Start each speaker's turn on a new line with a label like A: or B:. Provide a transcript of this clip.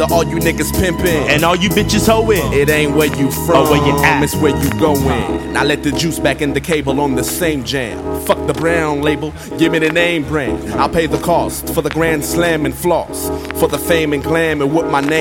A: All you niggas pimpin',
B: and all you bitches hoeing.
A: it ain't where you from,
B: where you at.
A: it's where you going. Now let the juice back in the cable on the same jam. Fuck the brown label, give me the name brand. I'll pay the cost for the grand slam and floss, for the fame and glam and what my name